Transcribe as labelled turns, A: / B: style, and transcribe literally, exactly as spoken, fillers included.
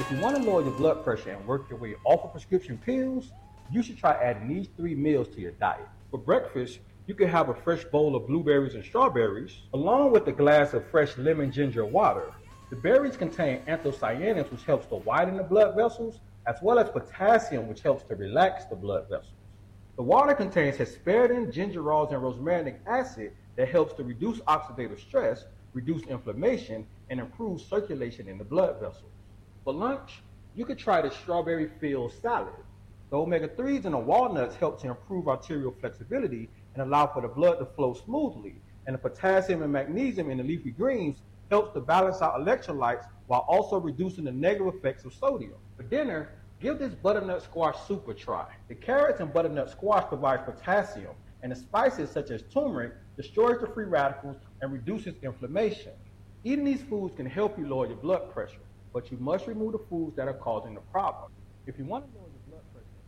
A: If you want to lower your blood pressure and work your way off of prescription pills, you should try adding these three meals to your diet. For breakfast, you can have a fresh bowl of blueberries and strawberries, along with a glass of fresh lemon ginger water. The berries contain anthocyanins, which helps to widen the blood vessels, as well as potassium, which helps to relax the blood vessels. The water contains hesperidin, gingerols, and rosmarinic acid that helps to reduce oxidative stress, reduce inflammation, and improve circulation in the blood vessels. For lunch, you could try the strawberry-filled salad. The omega threes in the walnuts help to improve arterial flexibility and allow for the blood to flow smoothly, and the potassium and magnesium in the leafy greens helps to balance out electrolytes while also reducing the negative effects of sodium. For dinner, give this butternut squash soup a try. The carrots and butternut squash provide potassium, and the spices such as turmeric destroys the free radicals and reduces inflammation. Eating these foods can help you lower your blood pressure, but you must remove the foods that are causing the problem. If you want to lower your blood pressure,